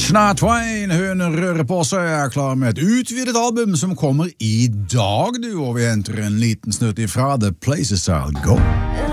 Shania Twain, hun rører på seg, er klar med et utvidet album som kommer i dag, du, og vi henter en liten snutt ifra The Places I'll Go.